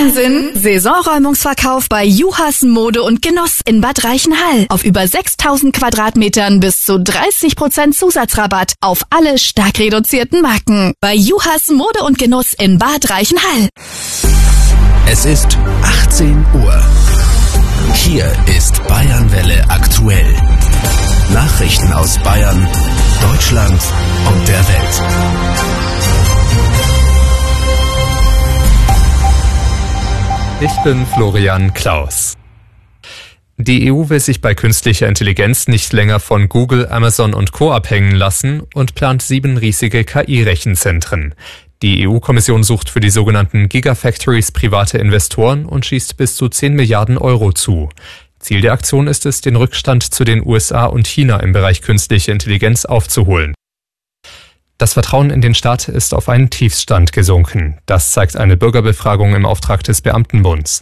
Wahnsinn! Saisonräumungsverkauf bei Juhas Mode und Genuss in Bad Reichenhall. Auf über 6000 Quadratmetern bis zu 30% Zusatzrabatt auf alle stark reduzierten Marken. Bei Juhas Mode und Genuss in Bad Reichenhall. Es ist 18 Uhr. Hier ist Bayernwelle aktuell. Nachrichten aus Bayern, Deutschland und der Welt. Ich bin Florian Klaus. Die EU will sich bei künstlicher Intelligenz nicht länger von Google, Amazon und Co. abhängen lassen und plant 7 riesige KI-Rechenzentren. Die EU-Kommission sucht für die sogenannten Gigafactories private Investoren und schießt bis zu 10 Milliarden Euro zu. Ziel der Aktion ist es, den Rückstand zu den USA und China im Bereich künstliche Intelligenz aufzuholen. Das Vertrauen in den Staat ist auf einen Tiefstand gesunken. Das zeigt eine Bürgerbefragung im Auftrag des Beamtenbunds.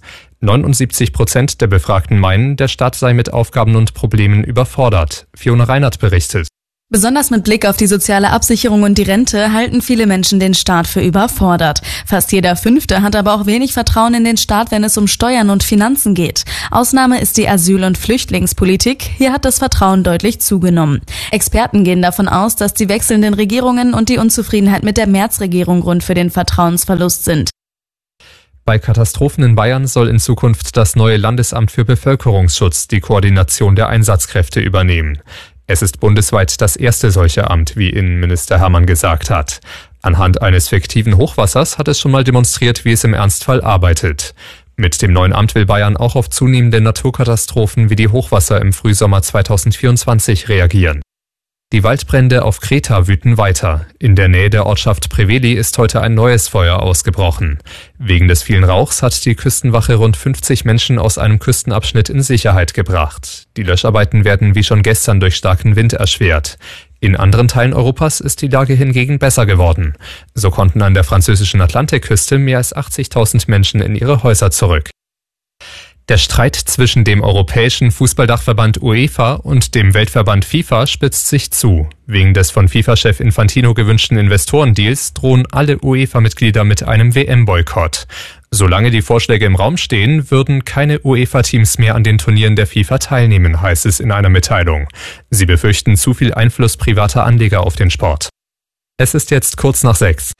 79% der Befragten meinen, der Staat sei mit Aufgaben und Problemen überfordert. Fiona Reinhardt berichtet. Besonders mit Blick auf die soziale Absicherung und die Rente halten viele Menschen den Staat für überfordert. Fast jeder Fünfte hat aber auch wenig Vertrauen in den Staat, wenn es um Steuern und Finanzen geht. Ausnahme ist die Asyl- und Flüchtlingspolitik. Hier hat das Vertrauen deutlich zugenommen. Experten gehen davon aus, dass die wechselnden Regierungen und die Unzufriedenheit mit der Merz-Regierung Grund für den Vertrauensverlust sind. Bei Katastrophen in Bayern soll in Zukunft das neue Landesamt für Bevölkerungsschutz die Koordination der Einsatzkräfte übernehmen. Es ist bundesweit das erste solche Amt, wie Innenminister Hermann gesagt hat. Anhand eines fiktiven Hochwassers hat es schon mal demonstriert, wie es im Ernstfall arbeitet. Mit dem neuen Amt will Bayern auch auf zunehmende Naturkatastrophen wie die Hochwasser im Frühsommer 2024 reagieren. Die Waldbrände auf Kreta wüten weiter. In der Nähe der Ortschaft Preveli ist heute ein neues Feuer ausgebrochen. Wegen des vielen Rauchs hat die Küstenwache rund 50 Menschen aus einem Küstenabschnitt in Sicherheit gebracht. Die Löscharbeiten werden wie schon gestern durch starken Wind erschwert. In anderen Teilen Europas ist die Lage hingegen besser geworden. So konnten an der französischen Atlantikküste mehr als 80.000 Menschen in ihre Häuser zurück. Der Streit zwischen dem Europäischen Fußballdachverband UEFA und dem Weltverband FIFA spitzt sich zu. Wegen des von FIFA-Chef Infantino gewünschten Investorendeals drohen alle UEFA-Mitglieder mit einem WM-Boykott. Solange die Vorschläge im Raum stehen, würden keine UEFA-Teams mehr an den Turnieren der FIFA teilnehmen, heißt es in einer Mitteilung. Sie befürchten zu viel Einfluss privater Anleger auf den Sport. Es ist jetzt kurz nach 6.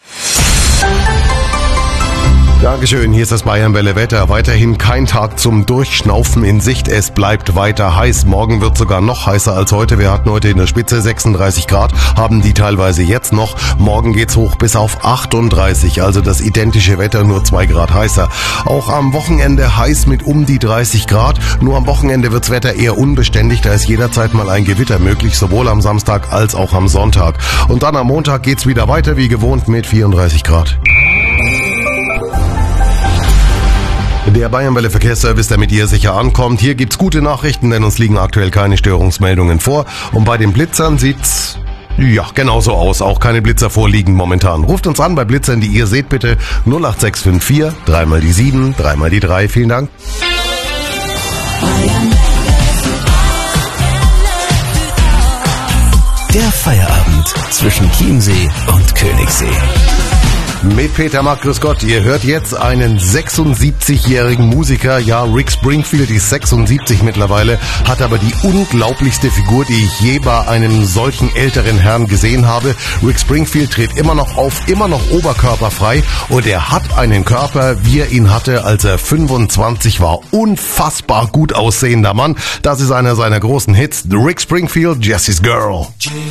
Dankeschön, hier ist das Bayernwelle Wetter. Weiterhin kein Tag zum Durchschnaufen in Sicht. Es bleibt weiter heiß. Morgen wird sogar noch heißer als heute. Wir hatten heute in der Spitze 36 Grad, haben die teilweise jetzt noch. Morgen geht's hoch bis auf 38, also das identische Wetter, nur 2 Grad heißer. Auch am Wochenende heiß mit um die 30 Grad. Nur am Wochenende wird's Wetter eher unbeständig. Da ist jederzeit mal ein Gewitter möglich, sowohl am Samstag als auch am Sonntag. Und dann am Montag geht's wieder weiter wie gewohnt mit 34 Grad. Der Bayernwelle Verkehrsservice, der mit ihr sicher ankommt. Hier gibt's gute Nachrichten, denn uns liegen aktuell keine Störungsmeldungen vor. Und bei den Blitzern sieht's genauso aus. Auch keine Blitzer vorliegen momentan. Ruft uns an bei Blitzern, die ihr seht, bitte 08654 3 mal die 7, 3 mal die 3. Vielen Dank. Der Feierabend zwischen Chiemsee und Königssee. Mit Peter Mack, grüß Gott. Ihr hört jetzt einen 76-jährigen Musiker. Ja, Rick Springfield ist 76 mittlerweile, hat aber die unglaublichste Figur, die ich je bei einem solchen älteren Herrn gesehen habe. Rick Springfield tritt immer noch auf, immer noch oberkörperfrei und er hat einen Körper, wie er ihn hatte, als er 25 war. Unfassbar gut aussehender Mann. Das ist einer seiner großen Hits. Rick Springfield, Jessie's Girl.